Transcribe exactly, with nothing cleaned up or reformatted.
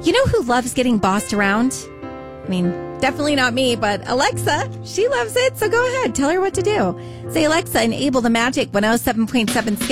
You know who loves getting bossed around? I mean, definitely not me, but Alexa, she loves it. So go ahead. Tell her what to do. Say, Alexa, enable the magic one oh seven point seven